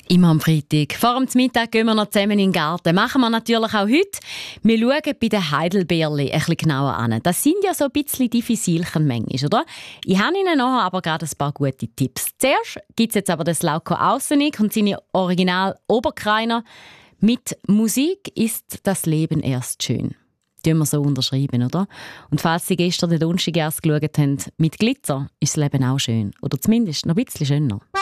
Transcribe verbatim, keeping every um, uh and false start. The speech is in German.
Immer am Freitag. Vor dem Mittag gehen wir noch zusammen in den Garten. Machen wir natürlich auch heute. Wir schauen bei den Heidelbeerli ein bisschen genauer an. Das sind ja so ein bisschen die Fissilchen manchmal, oder? Ich habe Ihnen nachher aber gerade ein paar gute Tipps. Zuerst gibt es jetzt aber den Slauko Aussenig und seine Original Oberkreiner. Mit Musik ist das Leben erst schön. Das wir so unterschreiben, oder? Und falls Sie gestern den Donnerstag erst geschaut haben, mit Glitzer ist das Leben auch schön. Oder zumindest noch ein bisschen schöner.